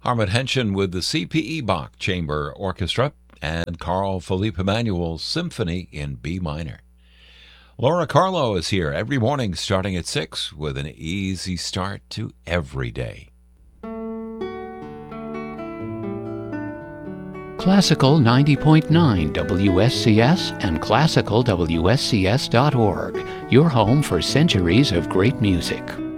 Harmut Henschen with the C.P.E. Bach Chamber Orchestra and Carl Philipp Emanuel's Symphony in B minor. Laura Carlo is here every morning starting at 6 with an easy start to every day. Classical 90.9 WSCS and classicalwscs.org, your home for centuries of great music.